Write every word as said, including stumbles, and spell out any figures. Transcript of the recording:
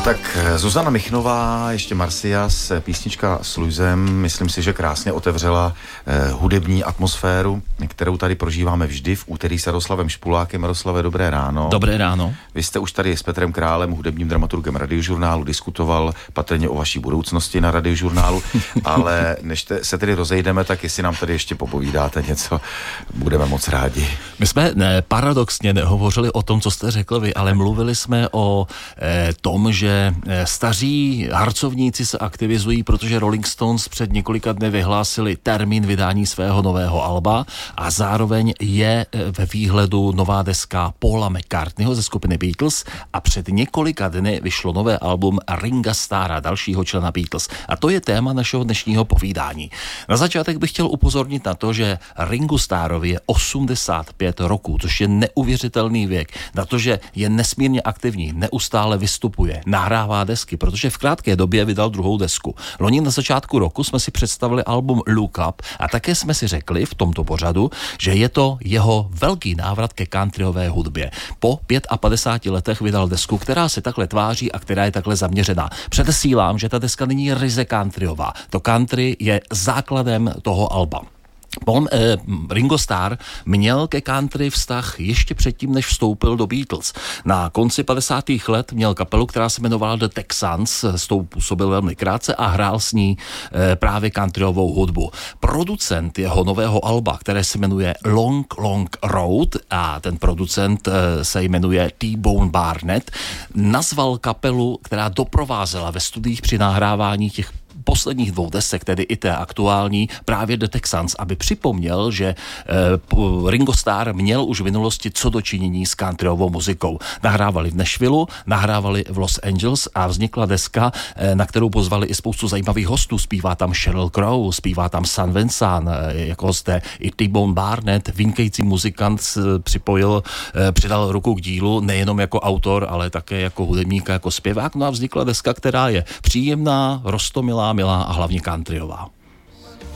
Tak Zuzana Michnová, ještě Marcias, písnička s Luisem, myslím si, že krásně otevřela eh, hudební atmosféru, kterou tady prožíváme vždy v úterý s Jaroslavem Špulákem. Jaroslave, dobré ráno. Dobré ráno. Vy jste už tady s Petrem Králem, hudebním dramaturgem Radiožurnálu, diskutoval patrně o vaší budoucnosti na Radiožurnálu, ale než te, se tedy rozejdeme, tak jestli nám tady ještě popovídáte něco, budeme moc rádi. My jsme ne, paradoxně nehovořili o tom, co jste řekl vy, ale mluvili jsme o eh, tom, že staří harcovníci se aktivizují, protože Rolling Stones před několika dny vyhlásili termín vydání svého nového alba a zároveň je ve výhledu nová deska Paula McCartneyho ze skupiny Beatles a před několika dny vyšlo nové album Ringa Starra, dalšího člena Beatles. A to je téma našeho dnešního povídání. Na začátek bych chtěl upozornit na to, že Ringu Starrovi je osmdesát pět roků, což je neuvěřitelný věk. Na to, že je nesmírně aktivní, neustále vystupuje, nahrává desky, protože v krátké době vydal druhou desku. Loni na začátku roku jsme si představili album Look Up a také jsme si řekli v tomto pořadu, že je to jeho velký návrat ke countryové hudbě. Po padesát pěti letech vydal desku, která se takhle tváří a která je takhle zaměřená. Předesílám, že ta deska není ryze countryová. To country je základem toho alba. Paul, eh, Ringo Starr měl ke country vztah ještě předtím, než vstoupil do Beatles. Na konci padesátých let měl kapelu, která se jmenovala The Texans, s tou působil velmi krátce a hrál s ní eh, právě countryovou hudbu. Producent jeho nového alba, které se jmenuje Long Long Road, a ten producent eh, se jmenuje T-Bone Barnett, nazval kapelu, která doprovázela ve studiích při nahrávání těch posledních dvou desek, tedy i té aktuální, právě The Texans, aby připomněl, že eh, Ringo Starr měl už v minulosti co dočinění s countryovou muzikou. Nahrávali v Nashvillu, nahrávali v Los Angeles a vznikla deska, eh, na kterou pozvali i spoustu zajímavých hostů. Zpívá tam Sheryl Crow, zpívá tam San Vincent, eh, jako hosté i T-Bone Barnett, vynikající muzikant, eh, připojil, eh, přidal ruku k dílu, nejenom jako autor, ale také jako hudebník, jako zpěvák. No a vznikla deska, která je příjemná, roztomilá, milá a hlavně countryová.